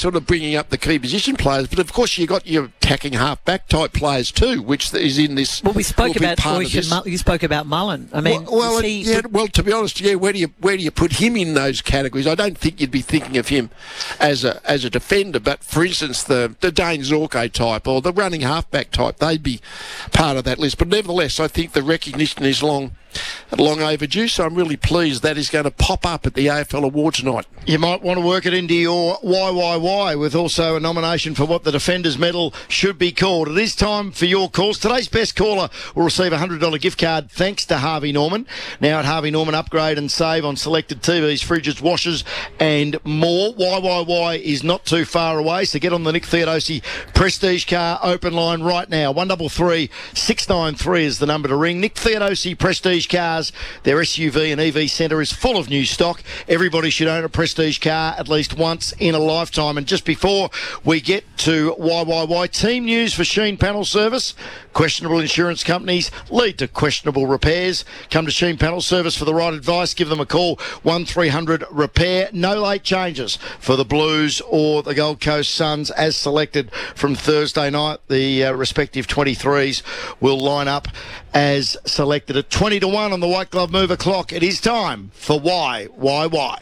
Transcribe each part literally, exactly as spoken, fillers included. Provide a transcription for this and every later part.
sort of bringing up the key position players, but of course you got your attacking half-back type players too, which is in this. Well, we spoke about Oyshen, you spoke about Mullen. I mean, well, well, he, yeah, well, to be honest, yeah, where do you where do you put him in those categories? I don't think you'd be thinking of him as a as a defender, but for instance, the the Dane Zorko type or the running half-back type, they'd be part of that list. But nevertheless, I think the recognition is long. Long overdue, so I'm really pleased that is going to pop up at the A F L Awards night. You might want to work it into your Y Y Y with also a nomination for what the Defenders Medal should be called. It is time for your calls. Today's best caller will receive a one hundred dollars gift card thanks to Harvey Norman. Now at Harvey Norman, upgrade and save on selected T Vs, fridges, washers and more. Y Y Y is not too far away, so get on the Nick Theodosi Prestige Car open line right now. one three three, six nine three is the number to ring. Nick Theodosi Prestige Cars, their S U V and E V centre is full of new stock. Everybody should own a Prestige car at least once in a lifetime. And just before we get to Y Y Y, team news for Sheen Panel Service. Questionable insurance companies lead to questionable repairs. Come to Sheen Panel Service for the right advice. Give them a call, one three hundred repair. No late changes for the Blues or the Gold Coast Suns as selected from Thursday night. The uh, respective twenty-threes will line up as selected at twenty to one on the White Glove Mover clock. It is time for Y Y Y.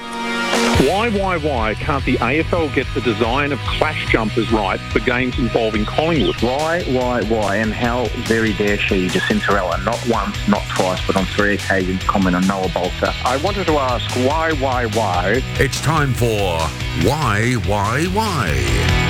Why, why, why can't the A F L get the design of clash jumpers right for games involving Collingwood? Why, why, why, and how very dare she, Jacintarella, not once, not twice, but on three occasions comment on Noah Bolter? I wanted to ask why, why, why? It's time for Why, Why, Why?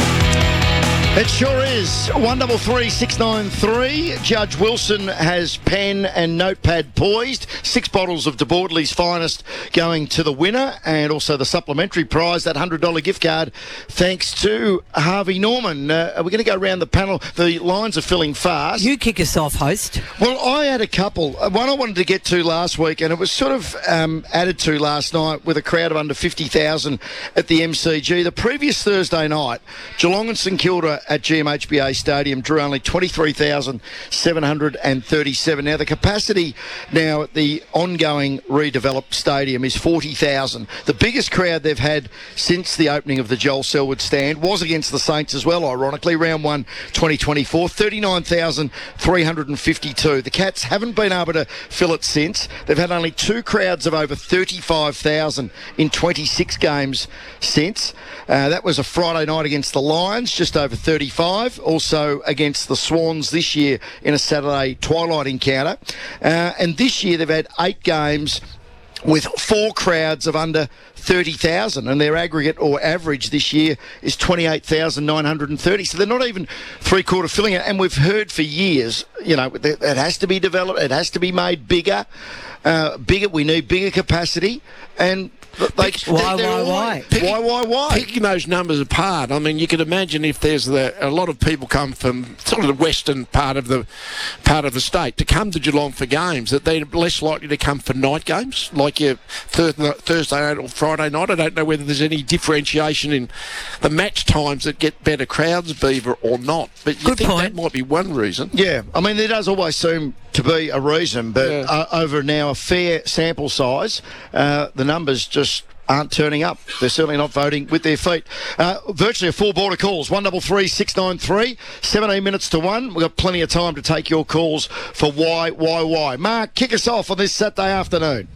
It sure is. one three three, six nine three. Judge Wilson has pen and notepad poised. Six bottles of De Bordeley's finest going to the winner, and also the supplementary prize, that one hundred dollars gift card, thanks to Harvey Norman. Uh, are we going to go around the panel? The lines are filling fast. You kick us off, host. Well, I had a couple. One I wanted to get to last week, and it was sort of um, added to last night with a crowd of under fifty thousand at the M C G. The previous Thursday night, Geelong and St Kilda at G M H B A Stadium drew only twenty-three thousand seven hundred thirty-seven. Now, the capacity now at the ongoing redeveloped stadium is forty thousand. The biggest crowd they've had since the opening of the Joel Selwood stand was against the Saints as well, ironically, round one twenty twenty-four, thirty-nine thousand three hundred fifty-two. The Cats haven't been able to fill it since. They've had only two crowds of over thirty-five thousand in twenty-six games since. Uh, that was a Friday night against the Lions, just over thirty-five. Also against the Swans this year in a Saturday twilight encounter. Uh, and this year they've had eight games with four crowds of under thirty thousand, and their aggregate or average this year is twenty-eight thousand nine hundred thirty. So they're not even three-quarter filling it. And we've heard for years, you know, it has to be developed, it has to be made bigger. Uh, bigger, we need bigger capacity. And They, why, why, why? Picking, why, why, why? Picking those numbers apart, I mean, you can imagine if there's the, a lot of people come from sort of the western part of the part of the state to come to Geelong for games, that they're less likely to come for night games, like your thir- Thursday night or Friday night. I don't know whether there's any differentiation in the match times that get better crowds, Beaver, or not. But you Good think point. that might be one reason. Yeah, I mean, there does always seem to be a reason, but Yeah. uh, over now a fair sample size, uh, the numbers just aren't turning up. They're certainly not voting with their feet. Uh, virtually a full border calls. one three three, six nine three, seventeen minutes to one. We've got plenty of time to take your calls for why, why, why. Mark, kick us off on this Saturday afternoon.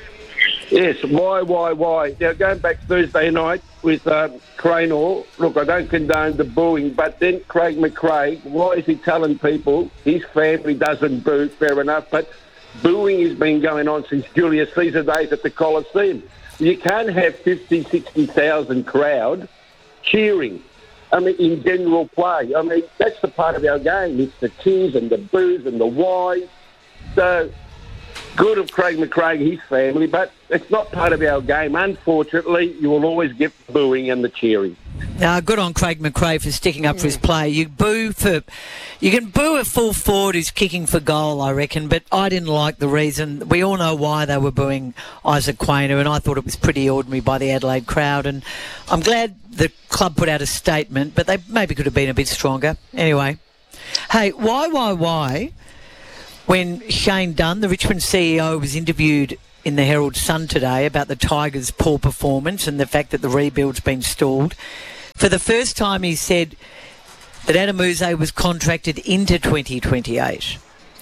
Yes, why, why, why? Now, going back Thursday night with um, Cranor, look, I don't condone the booing, but then Craig McRae, why is he telling people his family doesn't boo? Fair enough, but booing has been going on since Julius Caesar days at the Coliseum. You can't have fifty, sixty thousand crowd cheering, I mean, in general play. I mean, that's the part of our game. It's the tears and the boos and the whys. So, good of Craig McRae and his family, but it's not part of our game. Unfortunately, you will always get the booing and the cheering. Uh, good on Craig McRae for sticking up for his play. You boo for, you can boo a full forward who's kicking for goal, I reckon, but I didn't like the reason. We all know why they were booing Isaac Quainer, and I thought it was pretty ordinary by the Adelaide crowd, and I'm glad the club put out a statement, but they maybe could have been a bit stronger. Anyway, hey, why, why, why? When Shane Dunn, the Richmond C E O, was interviewed in the Herald Sun today about the Tigers' poor performance and the fact that the rebuild's been stalled, for the first time he said that Adamuzze was contracted into twenty twenty-eight.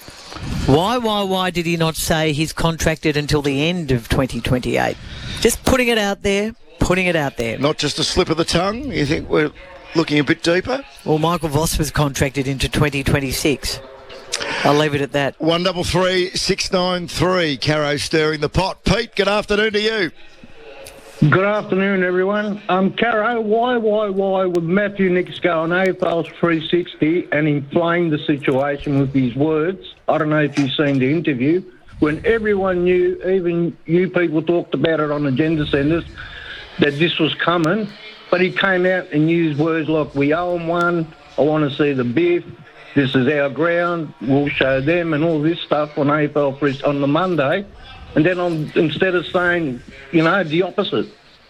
Why, why, why did he not say he's contracted until the end of twenty twenty-eight? Just putting it out there, putting it out there. Not just a slip of the tongue? You think we're looking a bit deeper? Well, Michael Voss was contracted into twenty twenty-six. I'll leave it at that. One double three six nine three. Caro stirring the pot. Pete, good afternoon to you. Good afternoon, everyone. Um, Caro, why, why, why would Matthew Nicks go on A F L's three sixty and inflame the situation with his words? I don't know if you've seen the interview. When everyone knew, even you people talked about it on agenda centres, that this was coming, but he came out and used words like, we owe them one, I want to see the biff, this is our ground, we'll show them, and all this stuff on A F L on the Monday. And then on, instead of saying, you know, the opposite.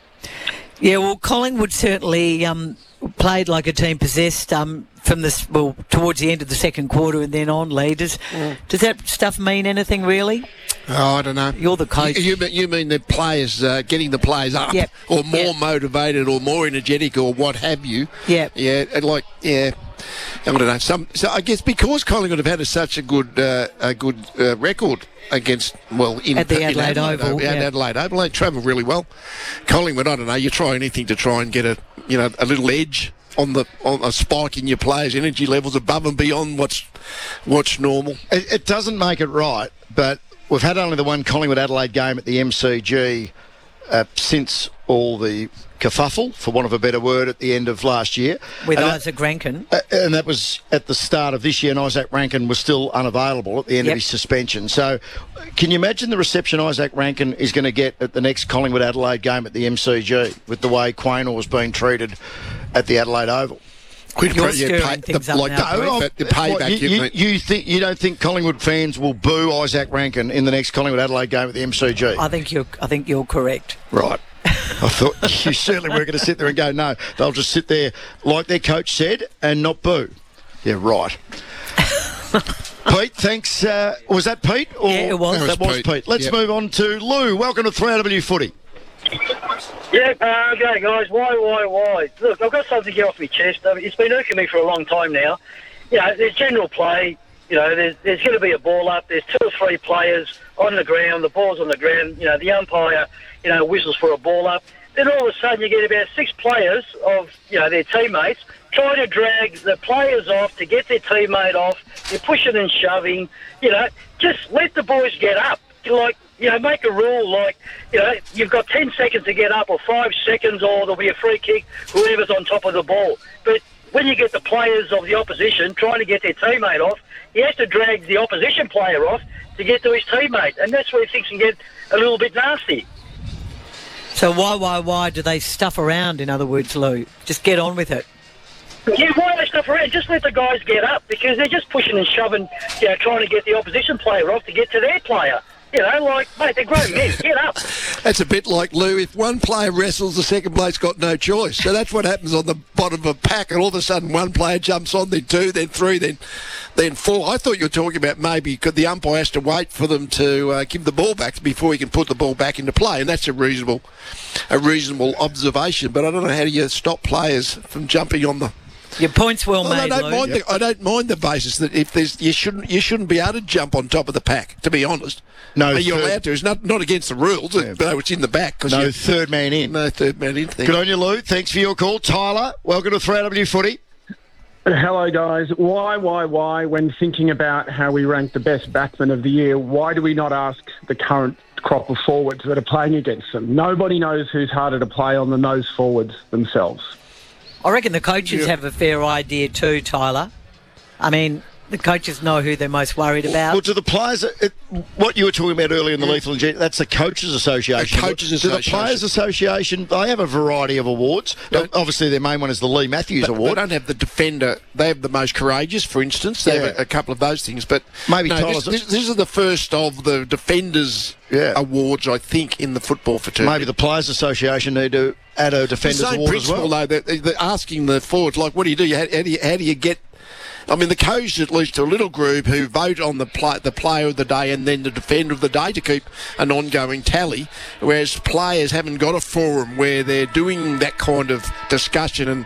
Yeah, well, Collingwood certainly um, played like a team possessed um, from this, well, towards the end of the second quarter and then on, leaders. Mm. Does that stuff mean anything, really? Oh, I don't know. You're the coach. You, you, you mean the players, uh, getting the players up, yep. or more yep. motivated or more energetic or what have you. Yeah. Yeah, and like, yeah. I don't know. Some, so I guess because Collingwood have had a, such a good uh, a good uh, record against, well, in at the Adelaide, in Adelaide Oval, yeah. yeah. Adelaide Oval, they travel really well. Collingwood, I don't know. You try anything to try and get a you know a little edge on the on a spike in your players' energy levels above and beyond what's what's normal. It, it doesn't make it right, but we've had only the one Collingwood Adelaide game at the M C G uh, since all the kerfuffle, for want of a better word, at the end of last year. With and Isaac that, Rankin. Uh, and that was at the start of this year, and Isaac Rankin was still unavailable at the end yep. of his suspension. So can you imagine the reception Isaac Rankin is going to get at the next Collingwood Adelaide game at the M C G with the way Quaynor was being treated at the Adelaide Oval? Quid You're yeah, stirring pay, things the, up like now, the, the, the payback. What, you, you, you think you don't think Collingwood fans will boo Isaac Rankin in the next Collingwood Adelaide game at the M C G? I think you're. I think you're correct. Right. I thought you certainly were going to sit there and go, no, they'll just sit there like their coach said and not boo. Yeah, right. Pete, thanks. Uh, was that Pete? Or yeah, it was. That, that was, was Pete. Pete. Let's Yep. move on to Lou. Welcome to three R W Footy. Yeah, uh, okay, guys. Why, why, why? Look, I've got something to get off my chest. I mean, it's been irking me for a long time now. You know, there's general play. You know, there's, there's going to be a ball up. There's two or three players on the ground. The ball's on the ground. You know, the umpire, you know, whistles for a ball up. Then all of a sudden you get about six players of, you know, their teammates trying to drag the players off to get their teammate off. They're pushing and shoving. You know, just let the boys get up. Like, you know, make a rule like, you know, you've got ten seconds to get up or five seconds or there'll be a free kick, whoever's on top of the ball. But when you get the players of the opposition trying to get their teammate off, he has to drag the opposition player off to get to his teammate. And that's where things can get a little bit nasty. So why, why, why do they stuff around, in other words, Lou? Just get on with it. Yeah, why they stuff around? Just let the guys get up because they're just pushing and shoving, you know, trying to get the opposition player off to get to their player. You know, like, mate, they're grown men. Get up. That's a bit like, Lou, if one player wrestles, the second bloke's got no choice. So that's what happens on the bottom of a pack, and all of a sudden one player jumps on, then two, then three, then then four. I thought you were talking about maybe could the umpire has to wait for them to uh, give the ball back before he can put the ball back into play, and that's a reasonable, a reasonable observation. But I don't know how do you stop players from jumping on the... Your point's well, well made, I don't Lou. mind. The, I don't mind the basis that if there's you shouldn't you shouldn't be able to jump on top of the pack. To be honest, no, I mean, you're third, allowed to. It's not not against the rules. Yeah. But it's in the back because no third man in. No third man in. Thing. Good on you, Lou. Thanks for your call, Tyler. Welcome to three R W Footy. Hello, guys. Why, why, why? When thinking about how we rank the best batsmen of the year, why do we not ask the current crop of forwards that are playing against them? Nobody knows who's harder to play on than those forwards themselves. I reckon the coaches Yeah. have a fair idea too, Tyler. I mean, the coaches know who they're most worried about. Well, do the players, it, what you were talking about earlier in the Lethal Injection, that's the Coaches Association. The Coaches do Association. the Players Association, they have a variety of awards. No. Obviously, their main one is the Lee Matthews But Award. they don't have the defender. They have the most courageous, for instance. They Yeah. have a, a couple of those things. But Maybe no, Tyler's- this, this, this is the first of the defenders' Yeah. awards, I think, in the football fraternity. Maybe the Players Association need to add a the Defenders same Award as principle, well. though. They're, they're asking the forwards, like, what do you do? How, how do you, how do you get... I mean, the coach at least to a little group who vote on the play, the player of the day and then the defender of the day to keep an ongoing tally, whereas players haven't got a forum where they're doing that kind of discussion and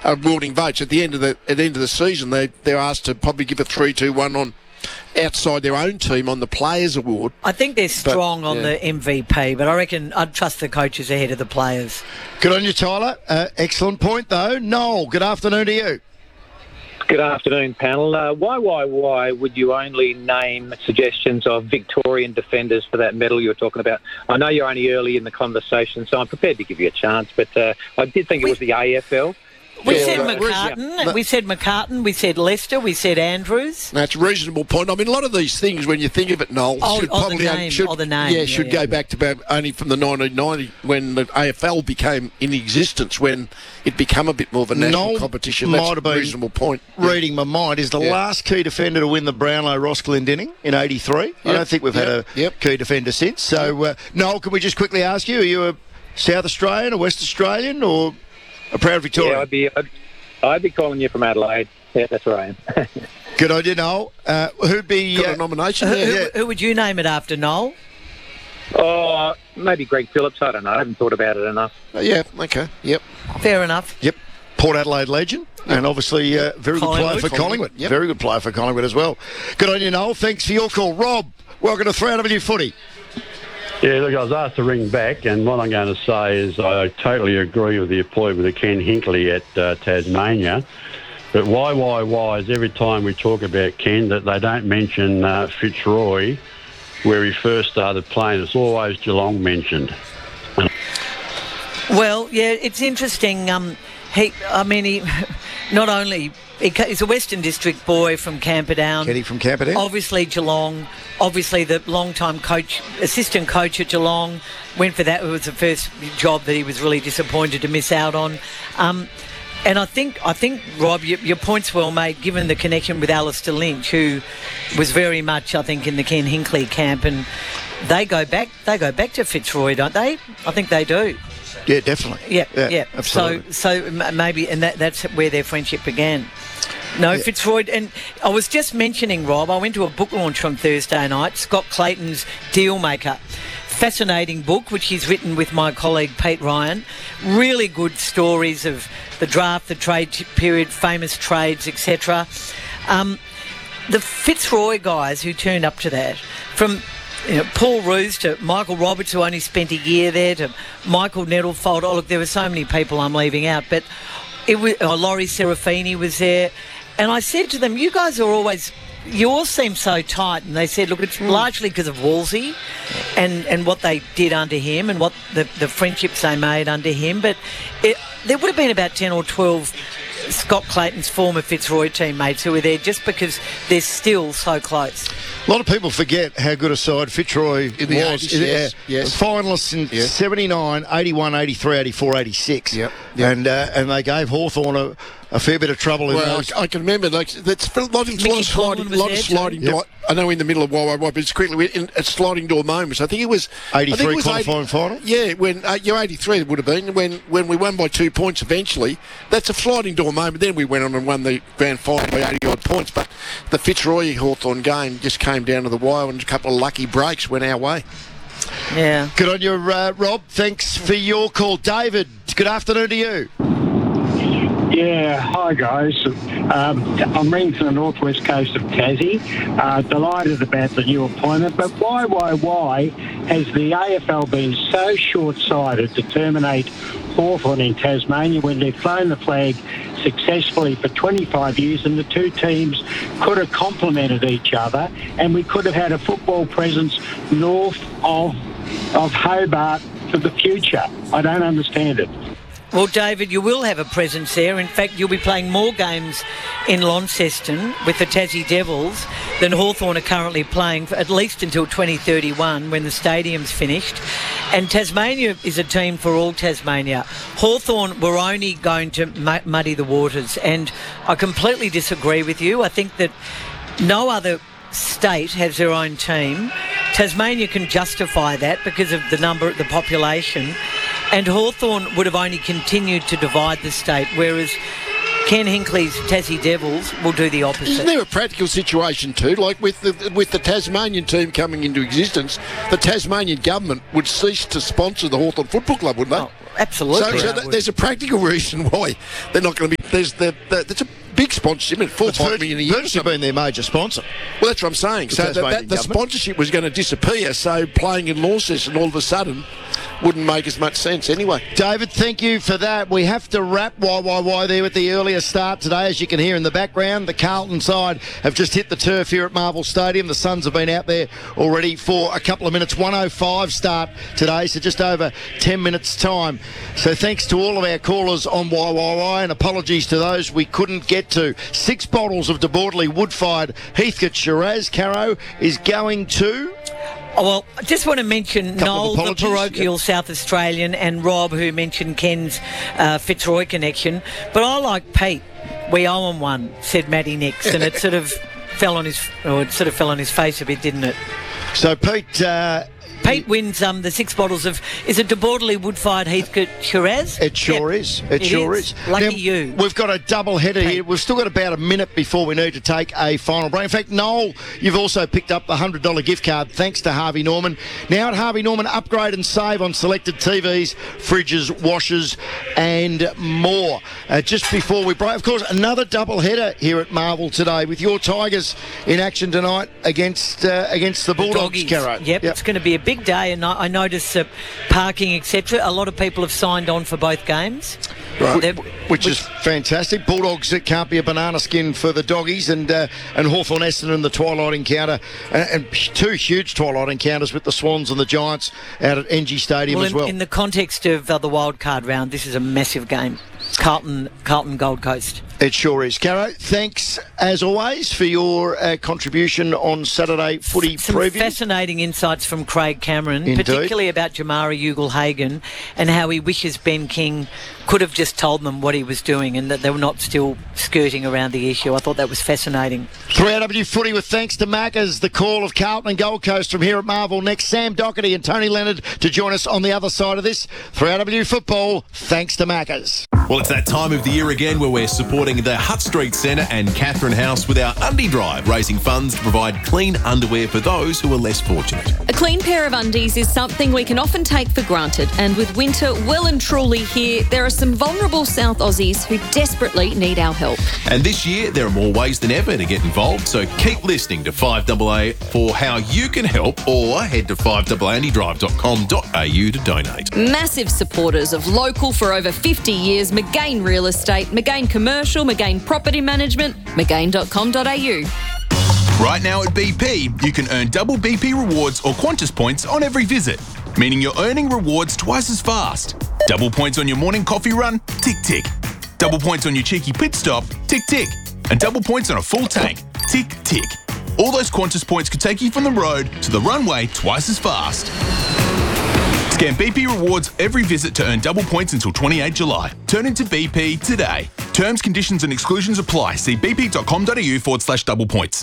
awarding votes. At the end of the at the end of the season, they they're asked to probably give a three, two, one on outside their own team on the Players Award. I think they're strong But, on yeah. the M V P, but I reckon I'd trust the coaches ahead of the players. Good on you, Tyler. Uh, excellent point, though. Noel, good afternoon to you. Good afternoon, panel. Uh, why, why, why would you only name suggestions of Victorian defenders for that medal you were talking about? I know you're only early in the conversation, so I'm prepared to give you a chance, but uh, I did think it was the A F L. We Yeah, said right. McCartan, Yeah. we said McCartan, we said Leicester, we said Andrews. That's a reasonable point. I mean, a lot of these things, when you think of it, Noel, Oh, should oh, the probably name, should, oh, the name, yeah, yeah, should yeah. go back to about only from the nineteen ninety when the A F L became in existence, when it became a bit more of a national Noel competition. might That's have a been reasonable point. Reading my mind, is the Yeah. last key defender to win the Brownlow Ross Glendinning in eighty-three. I Yep. don't think we've had Yep. a Yep. key defender since. So, uh, Noel, can we just quickly ask you, are you a South Australian, a West Australian, or a proud Victorian? Yeah, I'd be, I'd, I'd be calling you from Adelaide. Yeah, that's where I am. Good on you, Noel. Uh, who'd be... Got uh, a nomination Who, there. who- Yeah. who would you name it after, Noel? Oh, maybe Greg Phillips. I don't know. I haven't thought about it enough. Uh, yeah, okay, yep. Fair enough. Yep, Port Adelaide legend, and obviously uh, very good player Collingwood. for Collingwood. Collingwood, yep. Very good player for Collingwood as well. Good on you, Noel. Thanks for your call. Rob, welcome to Three Out of You Footy. Yeah, look, I was asked to ring back, and what I'm going to say is I totally agree with the appointment of Ken Hinkley at uh, Tasmania. But why, why, why is every time we talk about Ken that they don't mention uh, Fitzroy, where he first started playing. It's always Geelong mentioned. Well, yeah, it's interesting. Um, he, I mean, he not only he, ca- he's a Western District boy from Camperdown. Kenny from Camperdown. Obviously Geelong. Obviously the long-time coach, assistant coach at Geelong, went for that. It was the first job that he was really disappointed to miss out on. Um, and I think, I think, Rob, your, your point's well made, given the connection with Alistair Lynch, who was very much, I think, in the Ken Hinkley camp, and they go back. They go back to Fitzroy, don't they? I think they do. Yeah, definitely. Yeah, yeah. absolutely. So, so m- maybe, and that, that's where their friendship began. No, Yeah. Fitzroy, and I was just mentioning, Rob, I went to a book launch on Thursday night, Scott Clayton's Dealmaker. Fascinating book, which he's written with my colleague Pete Ryan. Really good stories of the draft, the trade t- period, famous trades, et cetera. Um, the Fitzroy guys who turned up to that, from you know, Paul Roos to Michael Roberts, who only spent a year there, to Michael Nettlefold. Oh, look, there were so many people I'm leaving out, but it was oh, Laurie Serafini was there, and I said to them, "You guys are always." You all seem so tight, and they said, look, it's largely because of Wolsey and, and what they did under him and what the, the friendships they made under him, but it, there would have been about ten or twelve Scott Clayton's former Fitzroy teammates who were there just because they're still so close. A lot of people forget how good a side Fitzroy In the was. eighties, yes, Uh, yes. Finalists in Yeah. seventy-nine, eighty-one, eighty-three, eighty-four, eighty-six. Yep, yep. And uh, and they gave Hawthorn a, a fair bit of trouble in Well, those. I, I can remember, like, that's a lot of, Mickey lot of sliding, Coleman was lot of there sliding too. door. I know in the middle of why, why, why, but it's quickly in at sliding door moments. I think it was I think eighty-three it was qualifying eighty final? Yeah, when uh, you're eighty-three, it would have been when when we won by two points. Eventually, that's a sliding door moment. Then we went on and won the grand final by eighty odd points. But the Fitzroy Hawthorn game just came down to the wire, and a couple of lucky breaks went our way. Yeah. Good on you, uh, Rob. Thanks for your call. David, good afternoon to you. Yeah, hi guys. Um, I'm ringing from the northwest coast of Tassie. Uh, delighted about the new appointment, but why, why, why has the A F L been so short-sighted to terminate Hawthorn in Tasmania when they've flown the flag successfully for twenty-five years, and the two teams could have complemented each other, and we could have had a football presence north of of Hobart for the future? I don't understand it. Well, David, you will have a presence there. In fact, you'll be playing more games in Launceston with the Tassie Devils than Hawthorn are currently playing, for at least until twenty thirty-one when the stadium's finished. And Tasmania is a team for all Tasmania. Hawthorn were only going to mu- muddy the waters, and I completely disagree with you. I think that no other state has their own team. Tasmania can justify that because of the number, the population, and Hawthorn would have only continued to divide the state, whereas Ken Hinkley's Tassie Devils will do the opposite. Isn't there a practical situation too? Like with the with the Tasmanian team coming into existence, the Tasmanian government would cease to sponsor the Hawthorn Football Club, wouldn't they? Oh, absolutely. So, so th- there's a practical reason why they're not going to be. There's the, the there's a big sponsorship, isn't it? Four It's five vir- million a year. virtually been their major sponsor. Well, that's what I'm saying. The So that, Tasmanian that, the government. sponsorship was going to disappear. So playing in Launceston all of a sudden wouldn't make as much sense anyway. David, thank you for that. We have to wrap Y Y Y there with the earlier start today. As you can hear in the background, the Carlton side have just hit the turf here at Marvel Stadium. The Suns have been out there already for a couple of minutes. one oh five start today, so just over ten minutes time. So thanks to all of our callers on Y Y Y, and apologies to those we couldn't get to. Six bottles of De Bordeley wood-fired Heathcote Shiraz. Caro is going to... Oh, well, I just want to mention Couple Noel, of the apologies, parochial yep. South Australian, and Rob, who mentioned Ken's uh, Fitzroy connection. But I like Pete. We owe him one, said Matty Nix, and it sort of fell on his, or it sort of fell on his face a bit, didn't it? So Pete... Uh, Pete wins um, the six bottles of... Is it De Bordeley wood-fired Heathcote Shiraz? It sure Yep. is. It, It sure is. is. Lucky Now, you. We've got a double header here. We've still got about a minute before we need to take a final break. In fact, Noel, you've also picked up the one hundred dollars gift card thanks to Harvey Norman. Now at Harvey Norman, upgrade and save on selected T Vs, fridges, washers and more. Uh, just before we break, of course, another double header here at Marvel today with your Tigers in action tonight against uh, against the Bulldogs, Doggies. Caro. Yep, it's going to be a big day, and I, I notice uh, parking, et cetera. A lot of people have signed on for both games. Right, They're- which is fantastic. Bulldogs, it can't be a banana skin for the Doggies, and uh, and Hawthorn Essendon, the Twilight encounter, and, and two huge Twilight encounters with the Swans and the Giants out at N G Stadium well, as in, well. in the context of uh, the wild card round, this is a massive game. Carlton, Carlton, Gold Coast. It sure is. Caro, thanks as always for your uh, contribution on Saturday footy Some preview. fascinating insights from Craig Cameron, Indeed. particularly about Jamari Ugle-Hagan and how he wishes Ben King could have just told them what he was doing and that they were not still skirting around the issue. I thought that was fascinating. three R W Footy with thanks to Macca's, the call of Carlton and Gold Coast from here at Marvel. Next, Sam Doherty and Tony Leonard to join us on the other side of this. three R W Football, thanks to Macca's. Well, it's that time of the year again where we're supporting the Hutt Street Centre and Catherine House with our Undie Drive, raising funds to provide clean underwear for those who are less fortunate. A clean pair of undies is something we can often take for granted, and with winter well and truly here, there are some vulnerable South Aussies who desperately need our help. And this year, there are more ways than ever to get involved, so keep listening to five A A for how you can help, or head to five a a andy drive dot com dot a u to donate. Massive supporters of local for over fifty years, McGain Real Estate, McGain Commercial, McGain Property Management, mcgain dot com dot a u. Right now at B P, you can earn double B P rewards or Qantas points on every visit, meaning you're earning rewards twice as fast. Double points on your morning coffee run, tick, tick. Double points on your cheeky pit stop, tick, tick. And double points on a full tank, tick, tick. All those Qantas points could take you from the road to the runway twice as fast. Scan B P rewards every visit to earn double points until twenty-eighth of July. Turn into B P today. Terms, conditions and exclusions apply. See bp.com.au forward slash double points.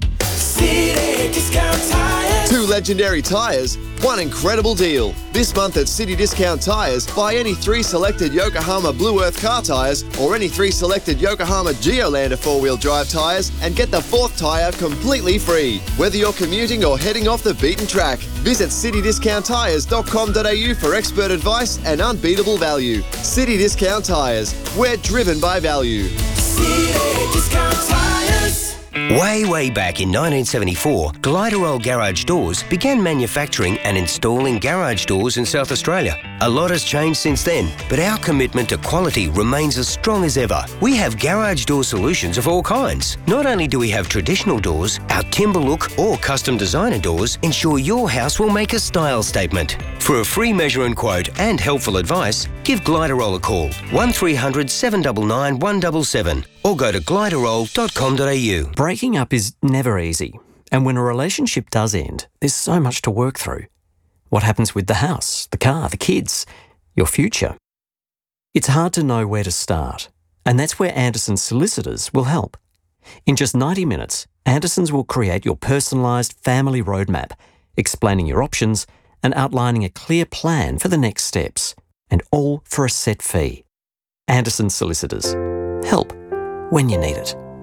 City Discount Tires. Two legendary tyres, one incredible deal. This month at City Discount Tyres, buy any three selected Yokohama Blue Earth car tyres or any three selected Yokohama Geolander four-wheel drive tyres and get the fourth tyre completely free. Whether you're commuting or heading off the beaten track, visit city discount tyres dot com dot a u for expert advice and unbeatable value. City Discount Tyres, we're driven by value. City Discount Tires. Way, way back in nineteen seventy-four, Gliderol Garage Doors began manufacturing and installing garage doors in South Australia. A lot has changed since then, but our commitment to quality remains as strong as ever. We have garage door solutions of all kinds. Not only do we have traditional doors, our timber look or custom designer doors ensure your house will make a style statement. For a free measure and quote and helpful advice, give Gliderol a call, one three hundred, seven nine nine, one seven seven, or go to gliderol dot com dot a u. Breaking up is never easy, and when a relationship does end, there's so much to work through. What happens with the house, the car, the kids, your future? It's hard to know where to start, and that's where Anderson Solicitors will help. In just ninety minutes, Andersons will create your personalised family roadmap, explaining your options and outlining a clear plan for the next steps, and all for a set fee. Anderson Solicitors. Help when you need it.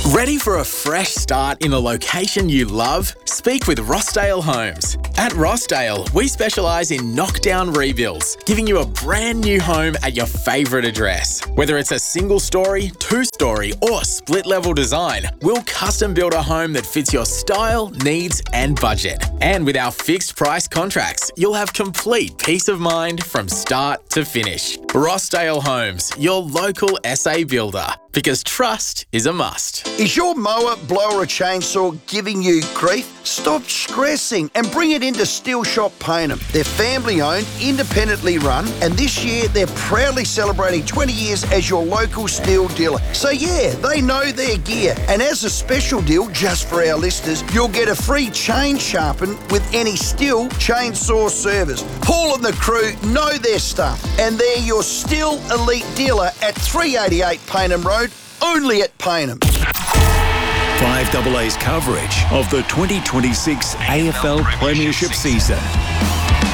Ready for a fresh start in the location you love? Speak with Rossdale Homes. At Rossdale, we specialise in knockdown rebuilds, giving you a brand new home at your favourite address. Whether it's a single story, two story or split level design, we'll custom build a home that fits your style, needs and budget. And with our fixed price contracts, you'll have complete peace of mind from start to finish. Rossdale Homes, your local S A builder. Because trust is a must. Is your mower, blower or chainsaw giving you grief? Stop stressing and bring it into Steel Shop Payneham. They're family owned, independently run, and this year they're proudly celebrating twenty years as your local steel dealer. So yeah, they know their gear. And as a special deal, just for our listeners, you'll get a free chain sharpen with any Steel chainsaw service. Paul and the crew know their stuff, and they're your Steel Elite dealer at three eighty-eight Payneham Road, only at Payneham. five A A's coverage of the twenty twenty-six A F L Premiership season.